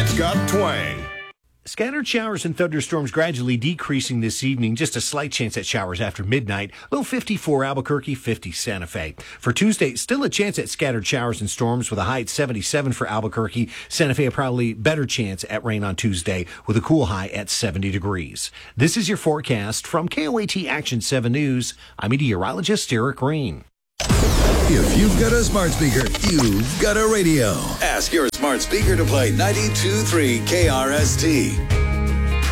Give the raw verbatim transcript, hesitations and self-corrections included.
It's got twang. Scattered showers and thunderstorms gradually decreasing this evening. Just a slight chance at showers after midnight. Low fifty-four Albuquerque, fifty Santa Fe. For Tuesday, still a chance at scattered showers and storms with a high at seventy-seven for Albuquerque. Santa Fe, a probably better chance at rain on Tuesday with a cool high at seventy degrees. This is your forecast from K O A T Action seven News. I'm meteorologist Eric Green. If you've got a smart speaker, you've got a radio. Ask your smart speaker to play ninety-two point three K R S T.